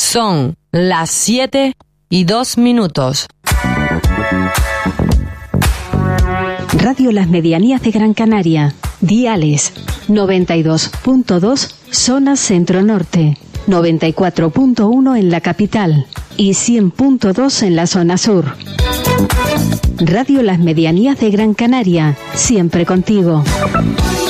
Son las 7:02. Radio Las Medianías de Gran Canaria. Diales 92.2 zona centro-norte, 94.1 en la capital y 100.2 en la zona sur. Radio Las Medianías de Gran Canaria, siempre contigo.